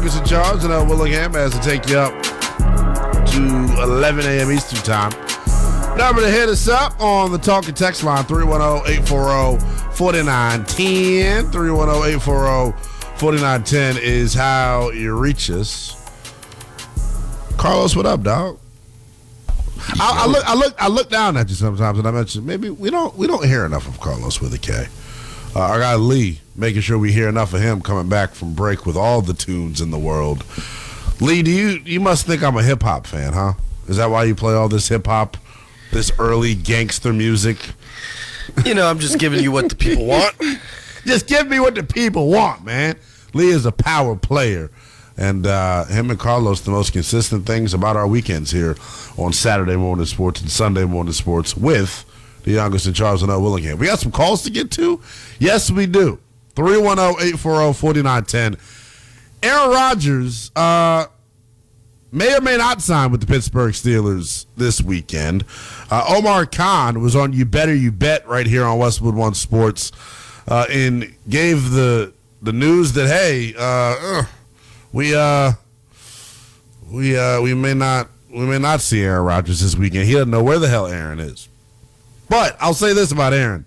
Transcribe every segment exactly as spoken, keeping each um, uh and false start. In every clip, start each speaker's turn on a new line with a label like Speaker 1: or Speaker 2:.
Speaker 1: Youngest in charge, and uh, Willingham has to take you up to eleven a.m. Eastern time. Number to hit us up on the talk and text line, three one zero, eight four zero, four nine one zero. three one zero, eight four zero, four nine one zero is how you reach us. Carlos, what up, dog? I, I look, I look, I look down at you sometimes, and I mention maybe we don't, we don't hear enough of Carlos with a K. Uh, our guy Lee, making sure we hear enough of him coming back from break with all the tunes in the world. Lee, do you, you must think I'm a hip hop fan, huh? Is that why you play all this hip hop, this early gangster music?
Speaker 2: You know, I'm just giving you what the people want.
Speaker 1: Just give me what the people want, man. Lee is a power player. And uh, him and Carlos, the most consistent things about our weekends here on Saturday Morning Sports and Sunday Morning Sports with the youngest in charge, Chanel Willingham. We got some calls to get to? Yes, we do. three one zero, eight four zero, four nine one zero. Aaron Rodgers uh, may or may not sign with the Pittsburgh Steelers this weekend. Uh, Omar Khan was on You Better You Bet right here on Westwood One Sports uh, and gave the the news that, hey, uh, uh, we uh, we uh, we may not we may not see Aaron Rodgers this weekend. He doesn't know where the hell Aaron is. But I'll say this about Aaron.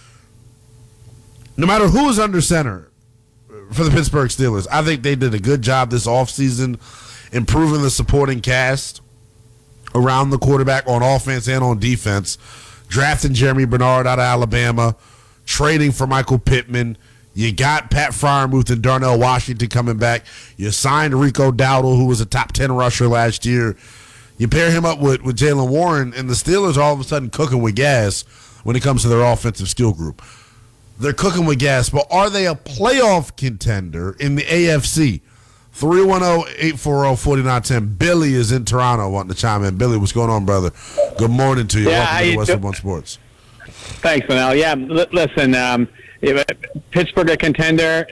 Speaker 1: No matter who is under center for the Pittsburgh Steelers, I think they did a good job this offseason improving the supporting cast around the quarterback on offense and on defense, drafting Jeremy Bernard out of Alabama, trading for Michael Pittman. You got Pat Freiermuth and Darnell Washington coming back. You signed Rico Dowdle, who was a top ten rusher last year. You pair him up with, with Jaylen Warren, and the Steelers are all of a sudden cooking with gas when it comes to their offensive skill group. They're cooking with gas, but are they a playoff contender in the A F C? three one zero, eight four zero, four nine one zero. Billy is in Toronto wanting to chime in. Billy, what's going on, brother? Good morning to you.
Speaker 3: Yeah,
Speaker 1: Welcome to the Westwood
Speaker 3: do-
Speaker 1: One Sports.
Speaker 3: Thanks, Manel. Yeah, l- listen, um, if, uh, Pittsburgh a contender?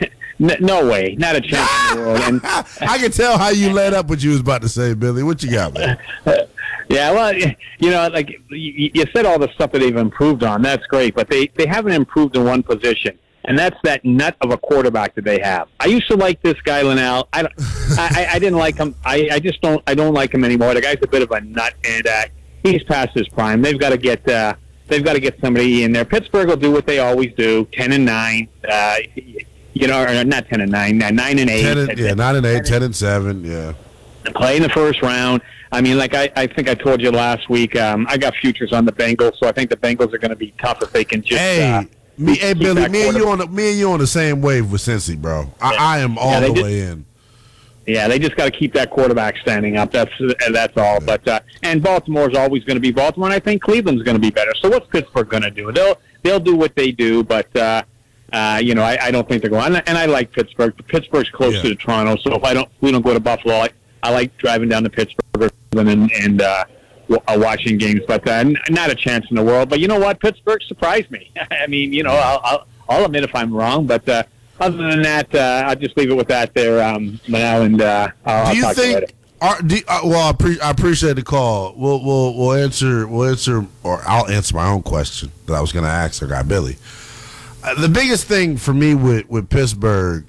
Speaker 3: N- no way. Not a chance in the world. And,
Speaker 1: I can tell how you led up what you was about to say, Billy. What you got, man?
Speaker 3: yeah, well, you know, like you, you said all the stuff that they've improved on. That's great, but they, they haven't improved in one position, and that's that nut of a quarterback that they have. I used to like this guy, Linnell. I, don't, I, I didn't like him. I, I just don't I don't like him anymore. The guy's a bit of a nut, and uh, he's past his prime. They've got to get uh, they've got to get somebody in there. Pittsburgh will do what they always do: ten and nine. Uh, you know, or not ten and nine, nine and eight.
Speaker 1: ten and, yeah, nine and eight, ten and seven. Yeah.
Speaker 3: Play in the first round. I mean, like I, I think I told you last week, um, I got futures on the Bengals, so I think the Bengals are going to be tough if they can just.
Speaker 1: Hey,
Speaker 3: uh,
Speaker 1: me,
Speaker 3: keep,
Speaker 1: hey,
Speaker 3: keep
Speaker 1: Billy,
Speaker 3: that
Speaker 1: me and you on the,
Speaker 3: quarterback.
Speaker 1: me and you on the same wave with Cincy, bro. I, I am all
Speaker 3: Yeah, they
Speaker 1: the
Speaker 3: just-
Speaker 1: way in.
Speaker 3: Yeah, they just got to keep that quarterback standing up. That's that's all. But uh, and Baltimore's always going to be Baltimore, and I think Cleveland's going to be better. So what's Pittsburgh going to do? They'll they'll do what they do, but uh, uh, you know I, I don't think they're going. And I like Pittsburgh. Pittsburgh's closer
Speaker 1: Yeah.
Speaker 3: to Toronto, so if I don't we don't go to Buffalo, I, I like driving down to Pittsburgh and and uh, w- uh, watching games. But uh, n- not a chance in the world. But you know what? Pittsburgh surprised me. I mean, you know, I'll I'll, I'll admit if I'm wrong, but. Uh, Other than that, uh, I'll just leave it with that there, um, Manel, and uh, I'll,
Speaker 1: Do you
Speaker 3: I'll talk to you later.
Speaker 1: think? Are, do, uh, well, I, pre- I appreciate the call. We'll we'll we'll answer we'll answer or I'll answer my own question that I was going to ask our guy Billy. Uh, the biggest thing for me with with Pittsburgh,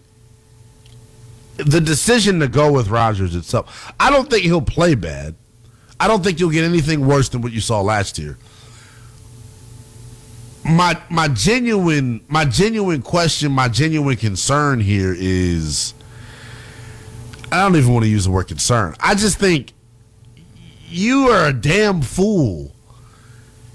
Speaker 1: the decision to go with Rodgers itself. I don't think he'll play bad. I don't think you'll get anything worse than what you saw last year. My my genuine my genuine question, my genuine concern here is I don't even want to use the word concern. I just think you are a damn fool